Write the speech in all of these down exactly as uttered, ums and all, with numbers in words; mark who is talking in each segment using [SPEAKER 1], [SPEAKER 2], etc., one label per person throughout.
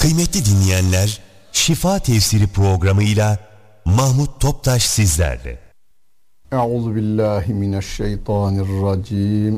[SPEAKER 1] Kıymetli dinleyenler, Şifa Tefsiri programıyla Mahmut Toptaş sizlerle.
[SPEAKER 2] Euzubillahimineşşeytanirracim.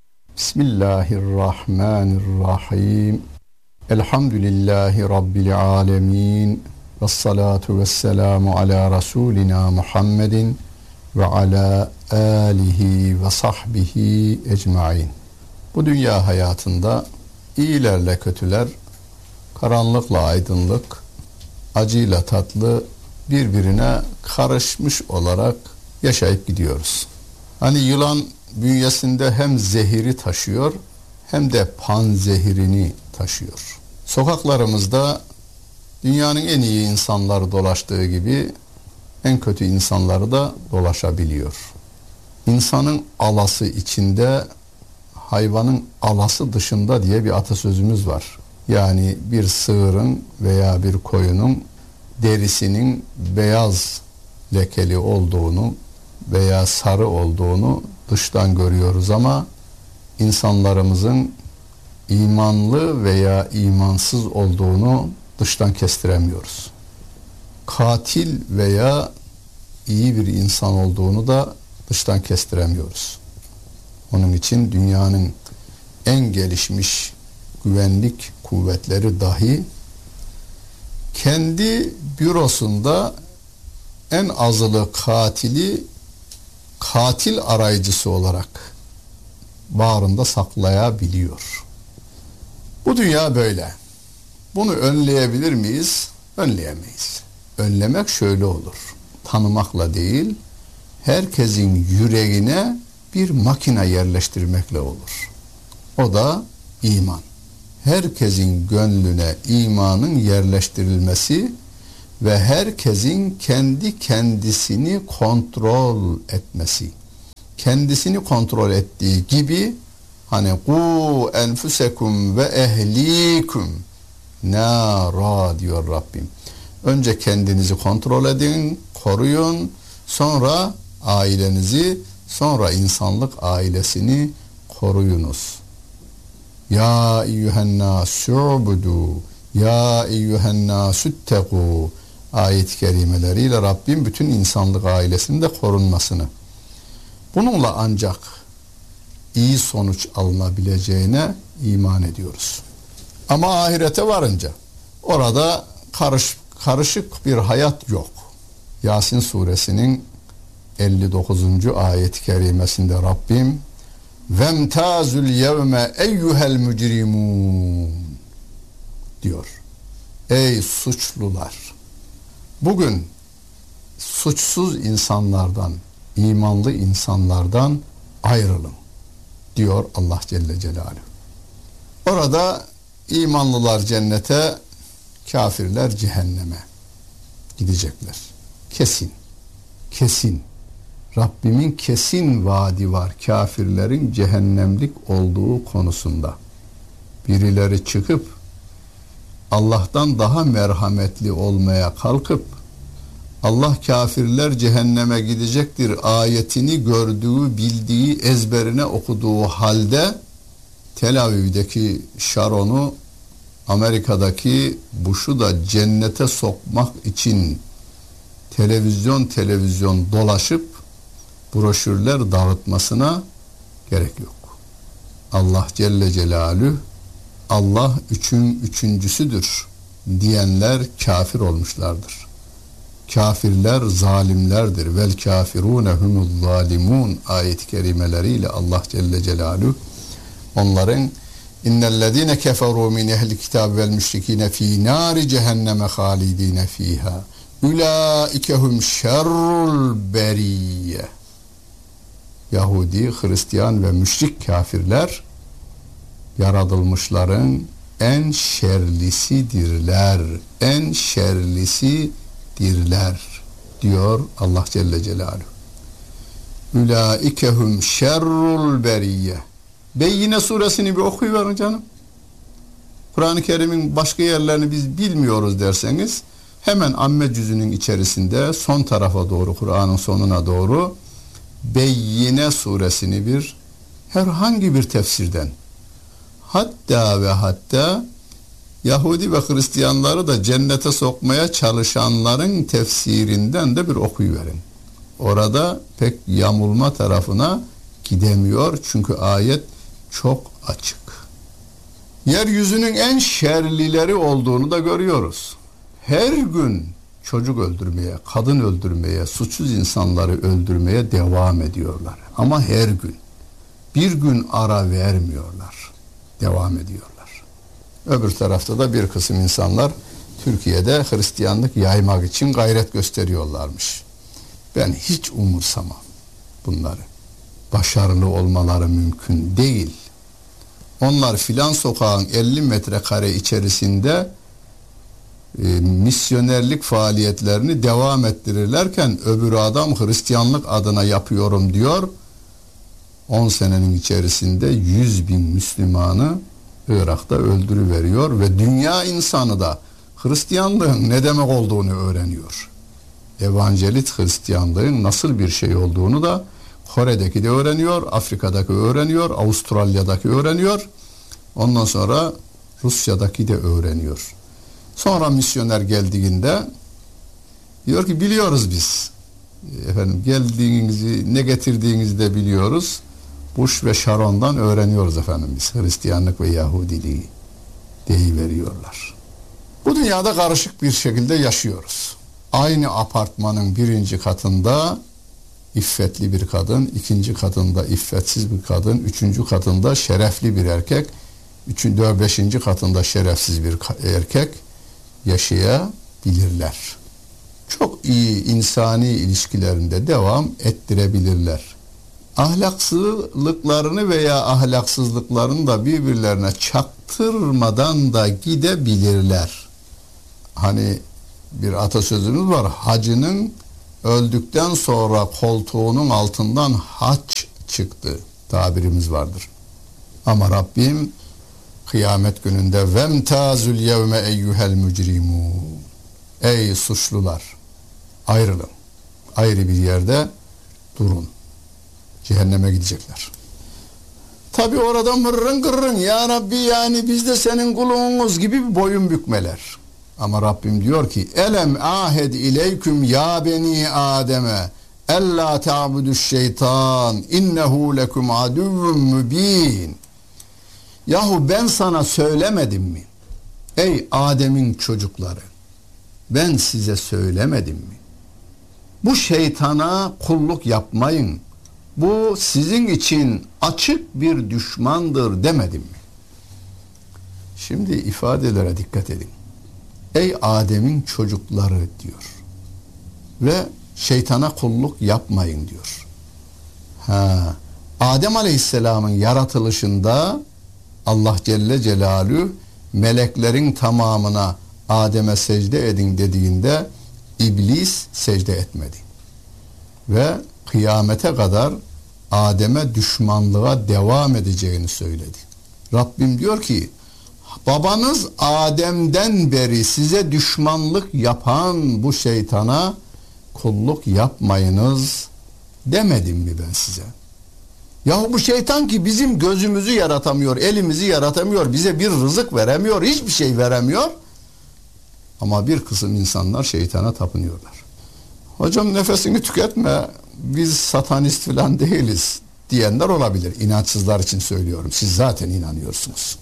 [SPEAKER 2] Bismillahirrahmanirrahim. Elhamdülillahi Rabbil alemin. Vessalatu vesselamu ala Resulina Muhammedin ve ala alihi ve sahbihi ecmain. Bu dünya hayatında iyilerle kötüler, karanlıkla aydınlık, acıyla tatlı birbirine karışmış olarak yaşayıp gidiyoruz. Hani yılan bünyesinde hem zehiri taşıyor hem de panzehirini taşıyor. Sokaklarımızda dünyanın en iyi insanları dolaştığı gibi en kötü insanları da dolaşabiliyor. İnsanın alası içinde, hayvanın alası dışında diye bir atasözümüz var. Yani bir sığırın veya bir koyunun derisinin beyaz lekeli olduğunu veya sarı olduğunu dıştan görüyoruz ama insanlarımızın imanlı veya imansız olduğunu dıştan kestiremiyoruz. Katil veya iyi bir insan olduğunu da dıştan kestiremiyoruz. Onun için dünyanın en gelişmiş güvenlik kuvvetleri dahi kendi bürosunda en azılı katili katil arayıcısı olarak bağrında saklayabiliyor. Bu dünya böyle. Bunu önleyebilir miyiz? Önleyemeyiz. Önlemek şöyle olur. Tanımakla değil, herkesin yüreğine bir makine yerleştirmekle olur. O da iman. Herkesin gönlüne imanın yerleştirilmesi ve herkesin kendi kendisini kontrol etmesi. Kendisini kontrol ettiği gibi hani ku enfusekum ve ehlikum nara diyor Rabbim. Önce kendinizi kontrol edin, koruyun, sonra ailenizi, sonra insanlık ailesini koruyunuz. Ya eyyühennâsü'budu, ya eyyühennâsüttekû ayet-i kerimeleriyle Rabbim bütün insanlık ailesinin de korunmasını, bununla ancak iyi sonuç alınabileceğine iman ediyoruz. Ama ahirete varınca orada karış, karışık bir hayat yok. Yasin suresinin elli dokuzuncu ayet-i kerimesinde Rabbim vemtazul yevme eyyuhel mücrimun diyor. Ey suçlular, bugün suçsuz insanlardan, imanlı insanlardan ayrılın diyor Allah Celle Celaluhu. Orada imanlılar cennete, kafirler cehenneme gidecekler. Kesin, kesin. Rabbimin kesin vaadi var kafirlerin cehennemlik olduğu konusunda. Birileri çıkıp Allah'tan daha merhametli olmaya kalkıp Allah kafirler cehenneme gidecektir ayetini gördüğü, bildiği, ezberine okuduğu halde Tel Aviv'deki Sharon'u, Amerika'daki Bush'u da cennete sokmak için televizyon televizyon dolaşıp broşürler dağıtmasına gerek yok. Allah Celle Celaluhu Allah üçün üçüncüsüdür diyenler kafir olmuşlardır. Kafirler zalimlerdir. Vel kafirune humuz zalimun ayet-i kerimeleriyle Allah Celle Celaluhu onların innellezine keferu min ehli kitab vel müşrikine fi nari cehenneme halidine fiha ulaike hum şerrul beriyye. Yahudi, Hristiyan ve müşrik kafirler yaratılmışların en şerlisidirler. En şerlisidirler diyor Allah Celle Celaluhu. Ulaikehum şerrul beriyye. Beyyine suresini bir okuyuverin canım. Kur'an-ı Kerim'in başka yerlerini biz bilmiyoruz derseniz hemen amme cüzünün içerisinde son tarafa doğru, Kur'an'ın sonuna doğru Beyyine suresini bir herhangi bir tefsirden, hatta ve hatta Yahudi ve Hristiyanları da cennete sokmaya çalışanların tefsirinden de bir okuyuverin. Orada pek yamulma tarafına gidemiyor çünkü ayet çok açık. Yeryüzünün en şerlileri olduğunu da görüyoruz. Her gün çocuk öldürmeye, kadın öldürmeye, suçsuz insanları öldürmeye devam ediyorlar. Ama her gün. Bir gün ara vermiyorlar. Devam ediyorlar. Öbür tarafta da bir kısım insanlar Türkiye'de Hristiyanlık yaymak için gayret gösteriyorlarmış. Ben hiç umursamam bunları. Başarılı olmaları mümkün değil. Onlar filan sokağın elli metrekare içerisinde e, misyonerlik faaliyetlerini devam ettirirlerken öbür adam Hristiyanlık adına yapıyorum diyor. on senenin içerisinde yüz bin Müslümanı Irak'ta öldürüveriyor ve dünya insanı da Hristiyanlığın ne demek olduğunu öğreniyor. Evangelit Hristiyanlığın nasıl bir şey olduğunu da Kore'deki de öğreniyor, Afrika'daki öğreniyor, Avustralya'daki öğreniyor. Ondan sonra Rusya'daki de öğreniyor. Sonra misyoner geldiğinde diyor ki biliyoruz biz. Efendim geldiğinizi, ne getirdiğinizi de biliyoruz. Bush ve Sharon'dan öğreniyoruz efendim biz Hristiyanlık ve Yahudiliği deyiveriyorlar. Bu dünyada karışık bir şekilde yaşıyoruz. Aynı apartmanın birinci katında iffetli bir kadın, ikinci katında iffetsiz bir kadın, üçüncü katında şerefli bir erkek, üçüncü, dört, beşinci katında şerefsiz bir erkek yaşayabilirler. Çok iyi insani ilişkilerinde devam ettirebilirler. Ahlaksızlıklarını veya ahlaksızlıklarını da birbirlerine çaktırmadan da gidebilirler. Hani bir atasözümüz var, hacının öldükten sonra koltuğunun altından haç çıktı tabirimiz vardır. Ama Rabbim kıyamet gününde vemtazul yevme eyyuhel mücrimun, ey suçlular ayrılın, ayrı bir yerde durun, cehenneme gidecekler. Tabi orada mırrın gırrın, ya Rabbi yani biz de senin kulunuz gibi bir boyun bükmeler. Ama Rabbim diyor ki elem ahed ileyküm ya beni Adem'e ella ta'buduş şeytan innehu lekum aduvvun mübin. Yahu ben sana söylemedim mi? Ey Adem'in çocukları, ben size söylemedim mi? Bu şeytana kulluk yapmayın. Bu sizin için açık bir düşmandır demedim mi? Şimdi ifadelere dikkat edin. Ey Adem'in çocukları diyor. Ve şeytana kulluk yapmayın diyor. Ha, Adem Aleyhisselam'ın yaratılışında Allah Celle Celaluhu meleklerin tamamına Adem'e secde edin dediğinde iblis secde etmedi. Ve kıyamete kadar Adem'e düşmanlığa devam edeceğini söyledi. Rabbim diyor ki babanız Adem'den beri size düşmanlık yapan bu şeytana kulluk yapmayınız demedim mi ben size? Yahu bu şeytan ki bizim gözümüzü yaratamıyor, elimizi yaratamıyor, bize bir rızık veremiyor, hiçbir şey veremiyor. Ama bir kısım insanlar şeytana tapınıyorlar. Hocam nefesini tüketme, biz satanist falan değiliz diyenler olabilir. İnançsızlar için söylüyorum. Siz zaten inanıyorsunuz.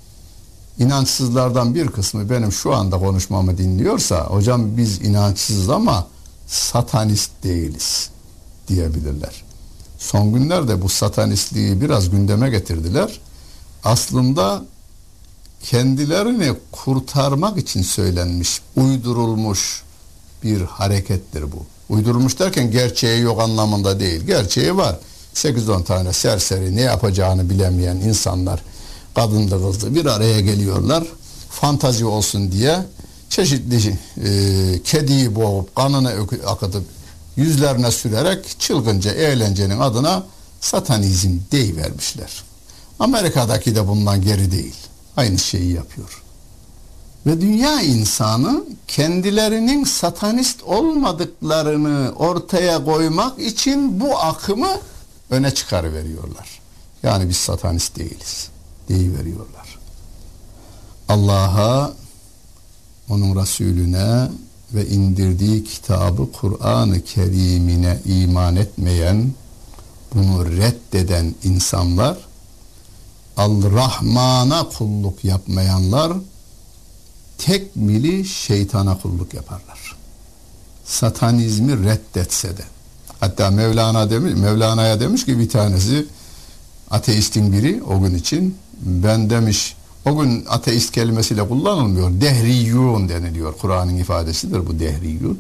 [SPEAKER 2] İnançsızlardan bir kısmı benim şu anda konuşmamı dinliyorsa hocam biz inançsızız ama satanist değiliz diyebilirler. Son günlerde bu satanistliği biraz gündeme getirdiler. Aslında kendilerini kurtarmak için söylenmiş, uydurulmuş bir harekettir bu. Uydurulmuş derken gerçeği yok anlamında değil. Gerçeği var. sekiz on tane serseri ne yapacağını bilemeyen insanlar kadınlı kızlı bir araya geliyorlar. Fantazi olsun diye çeşitli e, kediyi boğup kanını akıtıp yüzlerine sürerek çılgınca eğlencenin adına satanizm deyivermişler. Amerika'daki de bundan geri değil. Aynı şeyi yapıyor. Ve dünya insanı kendilerinin satanist olmadıklarını ortaya koymak için bu akımı öne çıkarıveriyorlar. Yani biz satanist değiliz deyiveriyorlar. Allah'a, onun Resulüne ve indirdiği kitabı Kur'an-ı Kerim'ine iman etmeyen, bunu reddeden insanlar, Al-Rahman'a kulluk yapmayanlar tekmili şeytana kulluk yaparlar. Satanizmi reddetse de. Hatta Mevlana demiş, Mevlana'ya demiş ki bir tanesi, ateistin biri o gün için, ben demiş, o gün ateist kelimesiyle kullanılmıyor, dehriyun deniliyor. Kur'an'ın ifadesidir bu dehriyun.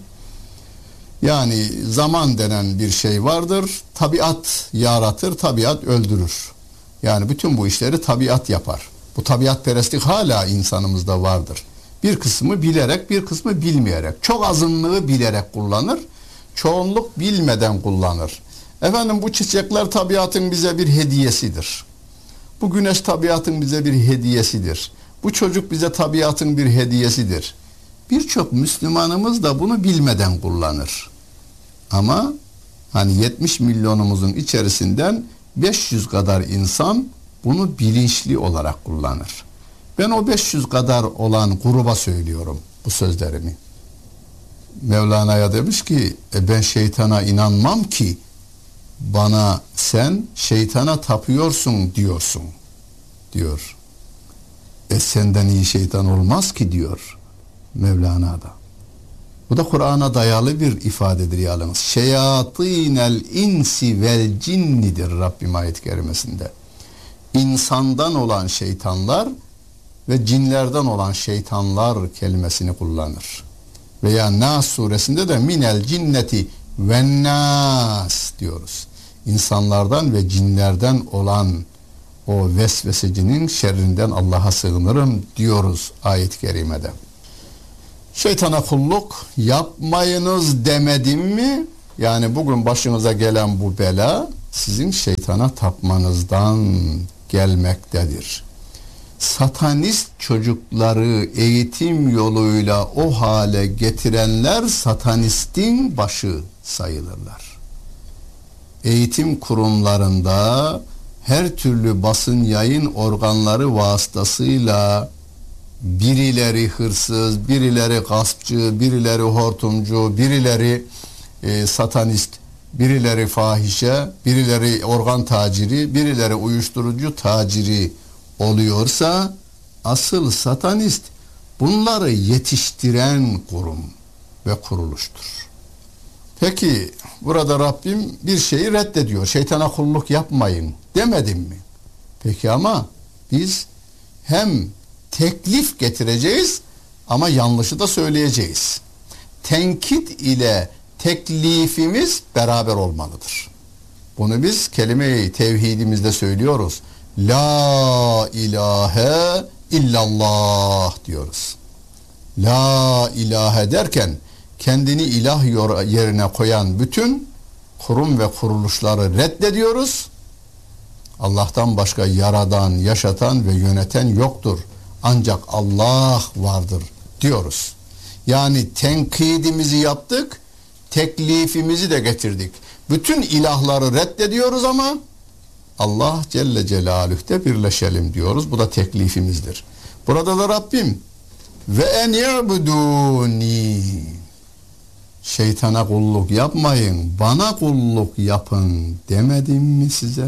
[SPEAKER 2] Yani zaman denen bir şey vardır. Tabiat yaratır, tabiat öldürür. Yani bütün bu işleri tabiat yapar. Bu tabiatperestlik hala insanımızda vardır. Bir kısmı bilerek, bir kısmı bilmeyerek. Çok azınlığı bilerek kullanır, çoğunluk bilmeden kullanır. Efendim bu çiçekler tabiatın bize bir hediyesidir. Bu güneş tabiatın bize bir hediyesidir. Bu çocuk bize tabiatın bir hediyesidir. Birçok Müslümanımız da bunu bilmeden kullanır. Ama hani yetmiş milyonumuzun içerisinden beş yüz kadar insan bunu bilinçli olarak kullanır. Ben o beş yüz kadar olan gruba söylüyorum bu sözlerimi. Mevlana'ya demiş ki e ben şeytana inanmam ki bana sen şeytana tapıyorsun diyorsun diyor. E senden iyi şeytan olmaz ki diyor Mevlana'da. Bu da Kur'an'a dayalı bir ifadedir yalnız. Şeyatînel insi vel cinnidir Rabbim ayet-i kerimesinde. İnsandan olan şeytanlar ve cinlerden olan şeytanlar kelimesini kullanır. Veya Nas suresinde de minel cinneti ve nas diyoruz. İnsanlardan ve cinlerden olan o vesvesecinin şerrinden Allah'a sığınırım diyoruz ayet-i kerimede. Şeytana kulluk yapmayınız demedim mi? Yani bugün başınıza gelen bu bela sizin şeytana tapmanızdan gelmektedir. Satanist çocukları eğitim yoluyla o hale getirenler satanistin başı sayılırlar. Eğitim kurumlarında her türlü basın yayın organları vasıtasıyla birileri hırsız, birileri gaspçı, birileri hortumcu, birileri e, satanist, birileri fahişe, birileri organ taciri, birileri uyuşturucu taciri oluyorsa asıl satanist bunları yetiştiren kurum ve kuruluştur. Peki burada Rabbim bir şeyi reddediyor. Şeytana kulluk yapmayın demedim mi? Peki ama biz hem teklif getireceğiz ama yanlışı da söyleyeceğiz. Tenkit ile teklifimiz beraber olmalıdır. Bunu biz kelime-i tevhidimizde söylüyoruz. La ilahe illallah diyoruz. La ilahe derken kendini ilah yerine koyan bütün kurum ve kuruluşları reddediyoruz. Allah'tan başka yaradan, yaşatan ve yöneten yoktur. Ancak Allah vardır diyoruz. Yani tenkidimizi yaptık, teklifimizi de getirdik. Bütün ilahları reddediyoruz ama Allah Celle Celaluhu'da birleşelim diyoruz. Bu da teklifimizdir. Burada da Rabbim ve en ya'buduni, şeytana kulluk yapmayın, bana kulluk yapın demedim mi size?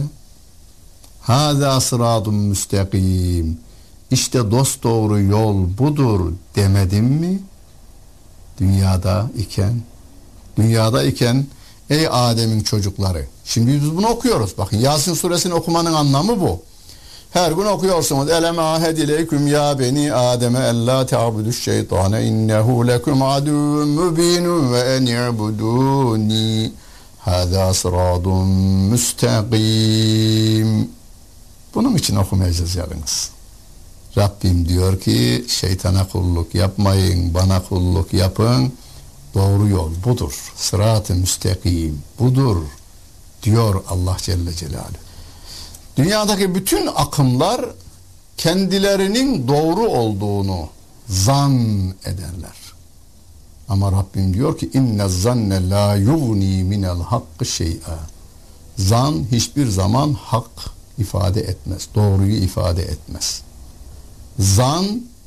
[SPEAKER 2] Hâzâ sıratun müstakim, İşte dosdoğru yol budur demedim mi? Dünyada iken, dünyada iken ey Adem'in çocukları. Şimdi biz bunu okuyoruz. Bakın Yasin suresini okumanın anlamı bu. Her gün okuyorsunuz. Elem ahedileyküm ya beni Adem'e ellâ te'abuduş şeytâne innehu leküm adûn mübînun ve en i'budûni hâzâ sıradun müstakîm. Bunun için okumayacağız yalnız. Rabbim diyor ki şeytana kulluk yapmayın, bana kulluk yapın. Doğru yol budur. Sırat-ı müstakim budur diyor Allah Celle Celaluhu. Dünyadaki bütün akımlar kendilerinin doğru olduğunu zan ederler. Ama Rabbim diyor ki inne zanne la yugni minel hakkı şey'a. Zan hiçbir zaman hak ifade etmez. Doğruyu ifade etmez. Zan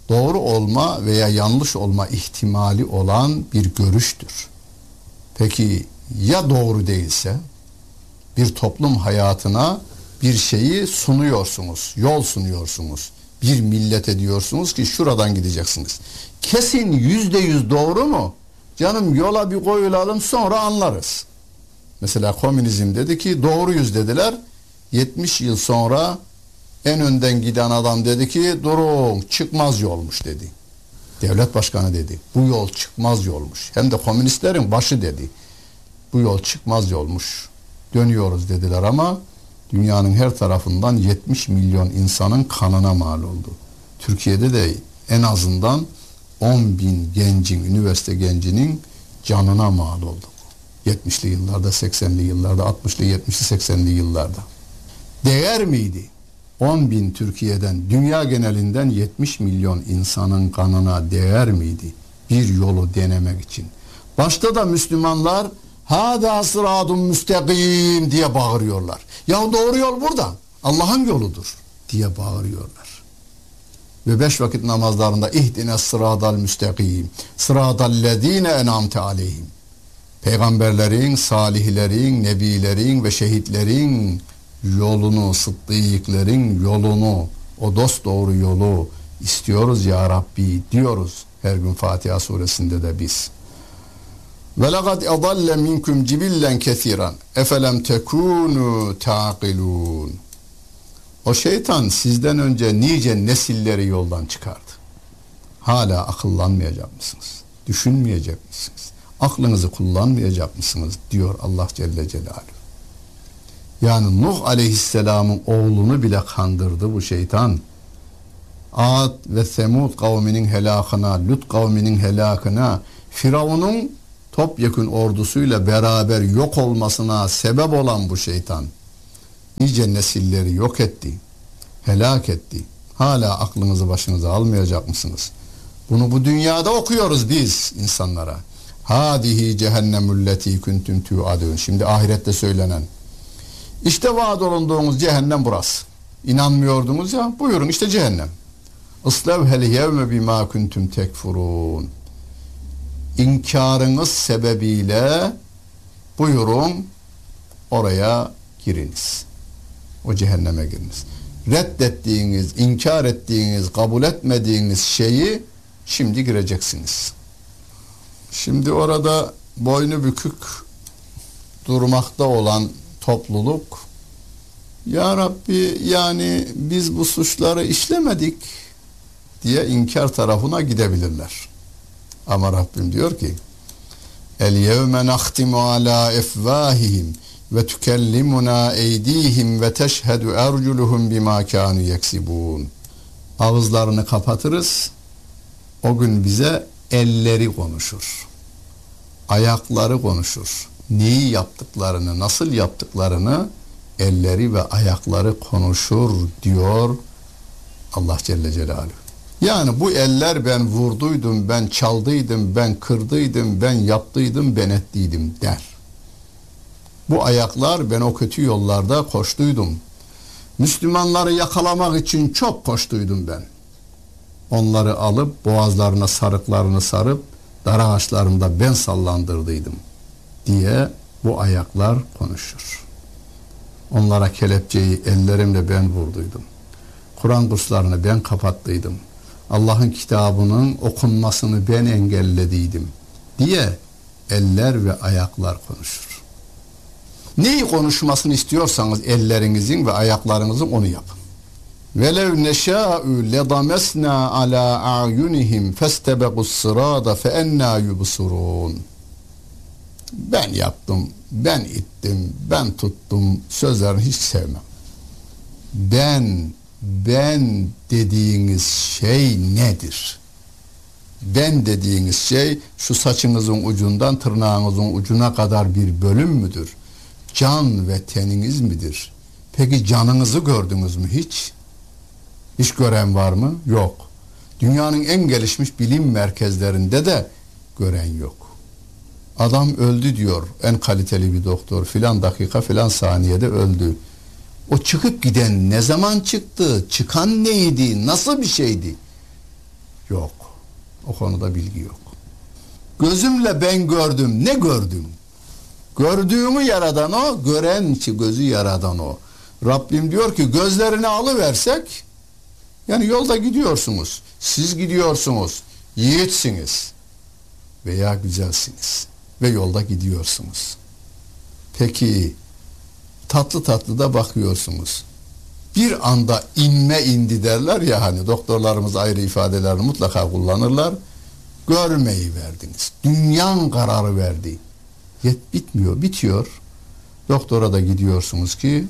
[SPEAKER 2] doğru olma veya yanlış olma ihtimali olan bir görüştür. Peki ya doğru değilse? Bir toplum hayatına bir şeyi sunuyorsunuz, yol sunuyorsunuz. Bir millete diyorsunuz ki şuradan gideceksiniz. Kesin yüzde yüz doğru mu? Canım yola bir koyulalım sonra anlarız. Mesela komünizm dedi ki doğruyuz dediler. yetmiş yıl sonra en önden giden adam dedi ki durun çıkmaz yolmuş dedi. Devlet başkanı dedi. Bu yol çıkmaz yolmuş. Hem de komünistlerin başı dedi. Bu yol çıkmaz yolmuş. Dönüyoruz dediler ama dünyanın her tarafından yetmiş milyon insanın kanına mal oldu. Türkiye'de de en azından on bin gencin, üniversite gencinin canına mal oldu. yetmişli yıllarda, seksenli yıllarda, altmışlı, yetmişli, seksenli yıllarda. Değer miydi? on bin Türkiye'den, dünya genelinden yetmiş milyon insanın kanına değer miydi? Bir yolu denemek için. Başta da Müslümanlar hâdâ sıradun müstakim diye bağırıyorlar. Ya doğru yol burada. Allah'ın yoludur diye bağırıyorlar. Ve beş vakit namazlarında ihdine sıradal müstakim sıradallezîne en'amte aleyhim. Peygamberlerin, salihlerin, nebilerin ve şehitlerin yolunu, sıddıklerin yolunu, o dosdoğru yolu istiyoruz ya Rabbi diyoruz her gün Fatiha suresinde de biz. Ve laqad adalle minkum cibillen kesiran efelem tekunu taqilun. O şeytan sizden önce nice nesilleri yoldan çıkardı. Hala akıllanmayacak mısınız? Düşünmeyecek misiniz? Aklınızı kullanmayacak mısınız? Diyor Allah Celle Celaluhu. Yani Nuh Aleyhisselam'ın oğlunu bile kandırdı bu şeytan. Ad ve Semud kavminin helakına, Lut kavminin helakına, Firavun'un topyekün ordusuyla beraber yok olmasına sebep olan bu şeytan nice nesilleri yok etti, helak etti. Hala aklınızı başınıza almayacak mısınız? Bunu bu dünyada okuyoruz biz insanlara. Hadihi cehennemülleti kuntum tu'adun. Şimdi ahirette söylenen. İşte vaad olunduğumuz cehennem burası. İnanmıyordunuz ya, buyurun işte cehennem. Islevhel yevme bima kuntum tekfurun. İnkarınız sebebiyle buyurun oraya giriniz. O cehenneme giriniz. Reddettiğiniz, inkar ettiğiniz, kabul etmediğiniz şeyi şimdi gireceksiniz. Şimdi orada boynu bükük durmakta olan topluluk, ya Rabbi yani biz bu suçları işlemedik diye inkar tarafına gidebilirler. Ama Rabbim diyor ki el yevme nahtimu ala efvahihim ve tükellimuna eydihim ve teşhedü erculuhum bima kanu yeksibun. Ağızlarını kapatırız. O gün bize elleri konuşur. Ayakları konuşur. Neyi yaptıklarını, nasıl yaptıklarını elleri ve ayakları konuşur diyor Allah Celle Celaluhu. Yani bu eller ben vurduydum, ben çaldıydım, ben kırdıydım, ben yaptıydım, ben ettiydim der. Bu ayaklar ben o kötü yollarda koştuydum. Müslümanları yakalamak için çok koştuydum ben. Onları alıp boğazlarına sarıklarını sarıp dar ağaçlarında ben sallandırdıydım diye bu ayaklar konuşur. Onlara kelepçeyi ellerimle ben vurduydum. Kur'an kurslarını ben kapattıydım. Allah'ın kitabının okunmasını ben engellediydim diye eller ve ayaklar konuşur. Neyi konuşmasını istiyorsanız ellerinizin ve ayaklarınızın onu yapın. Velev neşâ'u ledamesnâ alâ a'yunihim festebegus sırâda fe ennâ yubsurûn. Ben yaptım, ben ittim, ben tuttum sözlerini hiç sevmem. Ben, ben dediğiniz şey nedir? Ben dediğiniz şey şu saçınızın ucundan tırnağınızın ucuna kadar bir bölüm müdür? Can ve teniniz midir? Peki canınızı gördünüz mü hiç? Hiç gören var mı? Yok. Dünyanın en gelişmiş bilim merkezlerinde de gören yok. Adam öldü diyor en kaliteli bir doktor, filan dakika filan saniyede öldü. O çıkıp giden ne zaman çıktı? Çıkan neydi? Nasıl bir şeydi? Yok. O konuda bilgi yok. Gözümle ben gördüm. Ne gördüm? Gördüğümü yaradan o, gören ki gözü yaradan o. Rabbim diyor ki gözlerini alıversek, yani yolda gidiyorsunuz, siz gidiyorsunuz, yiğitsiniz veya güzelsiniz ve yolda gidiyorsunuz. Peki tatlı tatlı da bakıyorsunuz. Bir anda inme indi derler ya, hani doktorlarımız ayrı ifadelerini mutlaka kullanırlar. Görmeyi verdiniz. Dünyan kararı verdi. Yet bitmiyor, bitiyor. Doktora da gidiyorsunuz ki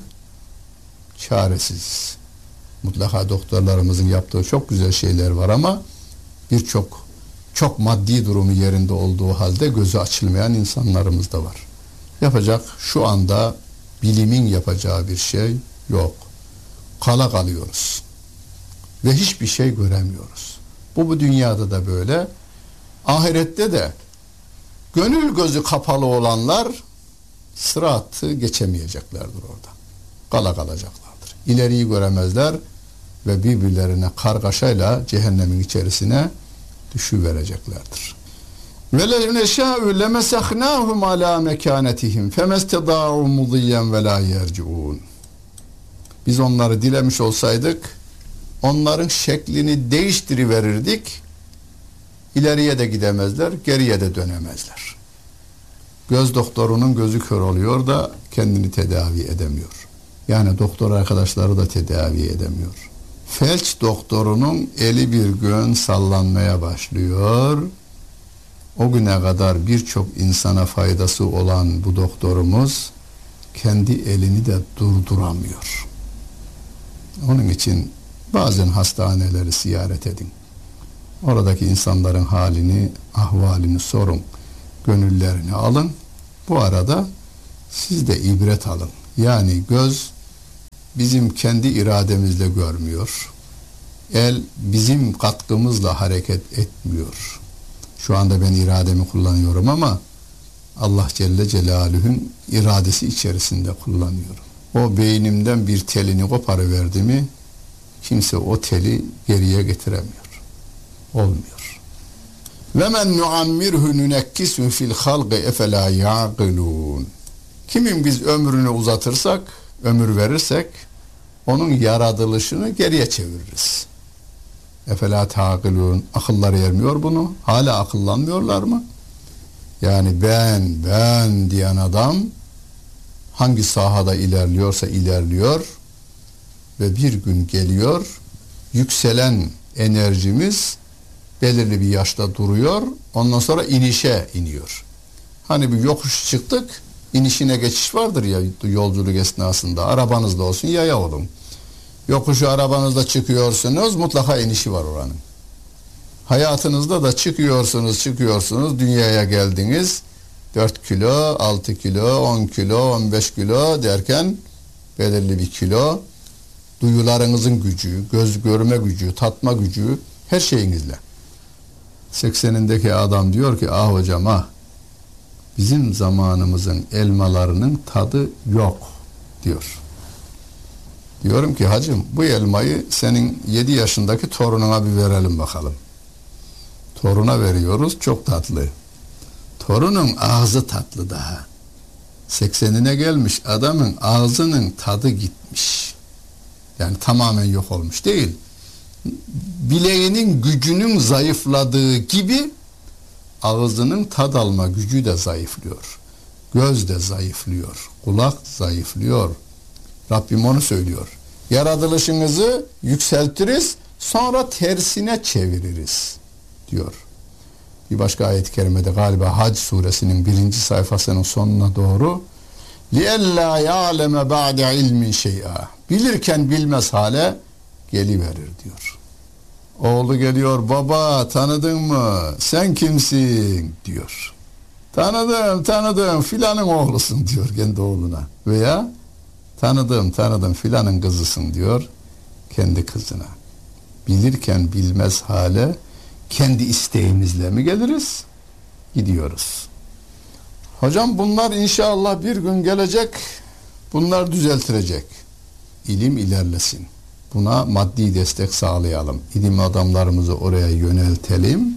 [SPEAKER 2] çaresiz. Mutlaka doktorlarımızın yaptığı çok güzel şeyler var ama birçok çok maddi durumu yerinde olduğu halde gözü açılmayan insanlarımız da var. Yapacak şu anda bilimin yapacağı bir şey yok. Kala kalıyoruz. Ve hiçbir şey göremiyoruz. Bu bu dünyada da böyle. Ahirette de gönül gözü kapalı olanlar sıratı geçemeyeceklerdir orada. Kala kalacaklardır. İleriyi göremezler ve birbirlerine kargaşayla cehennemin içerisine düşüvereceklerdir. Ve le neşâ'u lemesakhnâhum alâ mekânetihim femestedâ'u mudiyyen ve lâ yerciûn. Biz onları dilemiş olsaydık onların şeklini değiştiriverirdik. İleriye de gidemezler, geriye de dönemezler. Göz doktorunun gözü kör oluyor da kendini tedavi edemiyor. Yani doktor arkadaşları da tedavi edemiyor. Felç doktorunun eli bir gün sallanmaya başlıyor. O güne kadar birçok insana faydası olan bu doktorumuz kendi elini de durduramıyor. Onun için bazen hastaneleri ziyaret edin. Oradaki insanların halini, ahvalini sorun. Gönüllerini alın. Bu arada siz de ibret alın. Yani göz bizim kendi irademizle görmüyor. El bizim katkımızla hareket etmiyor. Şu anda ben irademi kullanıyorum ama Allah Celle Celaluhu'nun iradesi içerisinde kullanıyorum. O beynimden bir telini koparıverdi mi kimse o teli geriye getiremiyor. Olmuyor. Ve men nuammirhu nunekkisu fil halqi efela yaqilun. Kimin biz ömrünü uzatırsak, ömür verirsek onun yaratılışını geriye çeviririz. Efela taqilun. Akılları ermiyor bunu. Hala akıllanmıyorlar mı? Yani ben, ben diyen adam hangi sahada ilerliyorsa ilerliyor ve bir gün geliyor, yükselen enerjimiz belirli bir yaşta duruyor, ondan sonra inişe iniyor. Hani bir yokuş çıktık, inişine geçiş vardır ya yolculuk esnasında, arabanızda olsun yaya olun. Yokuşu arabanızda çıkıyorsunuz, mutlaka inişi var oranın. Hayatınızda da çıkıyorsunuz, çıkıyorsunuz, dünyaya geldiniz, dört kilo, altı kilo, on kilo, on beş kilo derken belirli bir kilo, duyularınızın gücü, göz görme gücü, tatma gücü, her şeyinizle. seksenindeki adam diyor ki, ah hocam ah, bizim zamanımızın elmalarının tadı yok diyor. Diyorum ki hacım, bu elmayı senin yedi yaşındaki torununa bir verelim bakalım. Toruna veriyoruz, çok tatlı. Torunun ağzı tatlı daha. seksenine gelmiş adamın ağzının tadı gitmiş. Yani tamamen yok olmuş değil. Bileğinin gücünün zayıfladığı gibi ağzının tad alma gücü de zayıflıyor. Göz de zayıflıyor. Kulak zayıflıyor. Rabbim onu söylüyor. Yaratılışınızı yükseltiriz, sonra tersine çeviririz diyor. Bir başka ayet-i kerimede galiba Hac suresinin birinci sayfasının sonuna doğru لِيَلَّا يَعْلَمَ بَعْدَ عِلْمٍ شَيْئًا bilirken bilmez hale geliverir diyor. Oğlu geliyor, baba tanıdın mı? Sen kimsin? Diyor. Tanıdım, tanıdım, filanın oğlusun diyor kendi oğluna. Veya tanıdım, tanıdım, filanın kızısın diyor kendi kızına. Bilirken bilmez hale kendi isteğimizle mi geliriz? Gidiyoruz. Hocam bunlar inşallah bir gün gelecek, bunlar düzeltilecek. İlim ilerlesin. buna maddi destek sağlayalım. İlim adamlarımızı oraya yöneltelim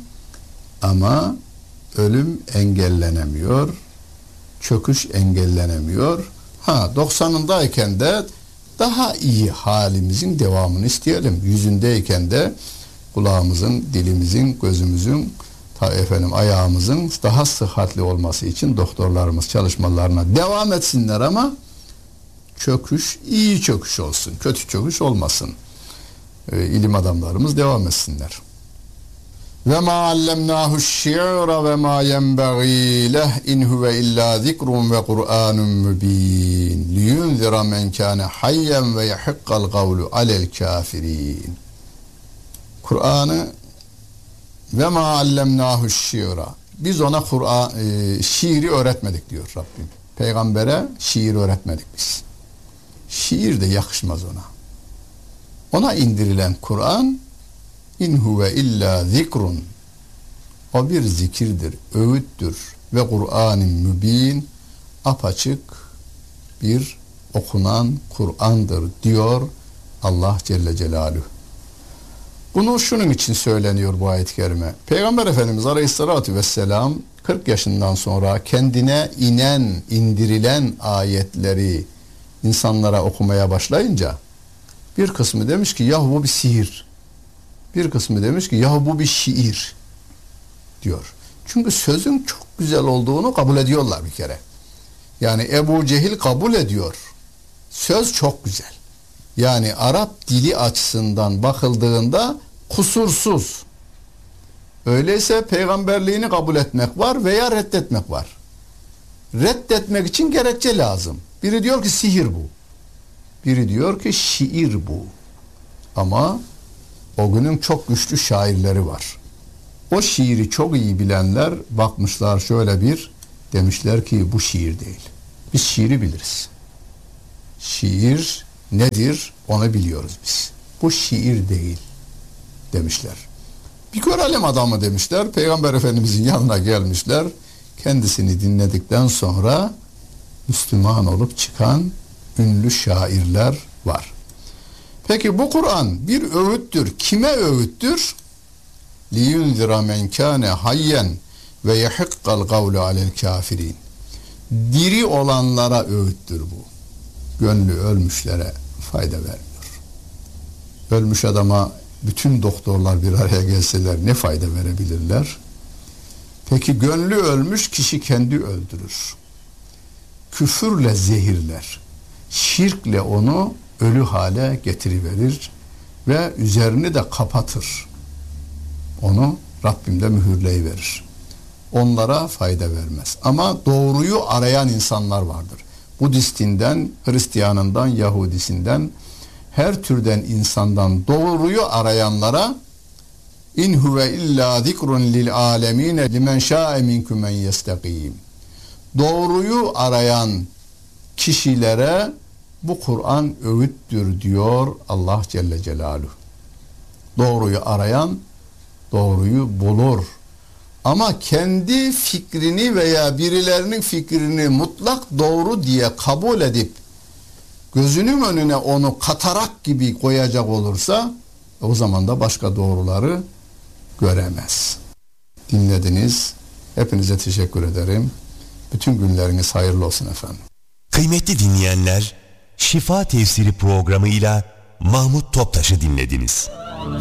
[SPEAKER 2] ama ölüm engellenemiyor, çöküş engellenemiyor. Ha doksanındayken de daha iyi halimizin devamını isteyelim. Yüzündeyken de kulağımızın, dilimizin, gözümüzün, ta efendim ayağımızın daha sıhhatli olması için doktorlarımız çalışmalarına devam etsinler ama çöküş iyi çöküş olsun, kötü çöküş olmasın. E, ilim adamlarımız devam etsinler. Ve ma allemnahu şi'ra ve ma yenbagî leh in huve illa zikrun ve Kur'anun mübin liyunzira men kâne hayyen ve yahiqqal gavlu alel kâfirîn. Kur'an'ı ve ma allemnahu şi'ra, biz ona Kur'an e, şiiri öğretmedik diyor Rabbim. Peygambere şiir öğretmedik biz. Şiir de yakışmaz ona. Ona indirilen Kur'an in huve illa zikrun, o bir zikirdir, öğüttür ve Kur'an-ı mübin, apaçık bir okunan Kur'an'dır diyor Allah Celle Celaluhu. Bunu şunun için söyleniyor bu ayet-i kerime. Peygamber Efendimiz Aleyhisselatü Vesselam kırk yaşından sonra kendine inen, indirilen ayetleri insanlara okumaya başlayınca bir kısmı demiş ki yahu bu bir sihir. Bir kısmı demiş ki yahu bu bir şiir diyor. Çünkü sözün çok güzel olduğunu kabul ediyorlar bir kere. Yani Ebu Cehil kabul ediyor. Söz çok güzel. Yani Arap dili açısından bakıldığında kusursuz. Öyleyse peygamberliğini kabul etmek var veya reddetmek var. Reddetmek için gerekçe lazım. Biri diyor ki sihir bu. Biri diyor ki şiir bu. Ama o günün çok güçlü şairleri var. O şiiri çok iyi bilenler bakmışlar şöyle bir, demişler ki bu şiir değil. Biz şiiri biliriz. Şiir nedir onu biliyoruz biz. Bu şiir değil demişler. Bir görelim adamı demişler. Peygamber Efendimizin yanına gelmişler. Kendisini dinledikten sonra Müslüman olup çıkan ünlü şairler var. Peki bu Kur'an bir öğüttür. Kime öğüttür? لِيُنْذِرَ مَنْ كَانَ hayyen ve يَحِقَّ الْقَوْلُ عَلَى الْكَافِرِينَ. Diri olanlara öğüttür bu. Gönlü ölmüşlere fayda vermiyor. Ölmüş adama bütün doktorlar bir araya gelseler ne fayda verebilirler? Peki gönlü ölmüş kişi kendi öldürür. Küfürle zehirler. Şirkle onu ölü hale getiriverir ve üzerini de kapatır. Onu Rabbim de mühürleyiverir. Onlara fayda vermez. Ama doğruyu arayan insanlar vardır. Budistinden, Hristiyanından, Yahudisinden, her türden insandan doğruyu arayanlara in huve illa zikrun lil alemine limen şa'e minkum men yestakim. Doğruyu arayan kişilere bu Kur'an öğüttür diyor Allah Celle Celaluhu. Doğruyu arayan doğruyu bulur. Ama kendi fikrini veya birilerinin fikrini mutlak doğru diye kabul edip gözünün önüne onu katarak gibi koyacak olursa o zaman da başka doğruları göremez. Dinlediniz. Hepinize teşekkür ederim. Bütün günleriniz hayırlı olsun efendim.
[SPEAKER 1] Kıymetli dinleyenler, Şifa Tefsiri programıyla Mahmut Toptaş'ı dinlediniz.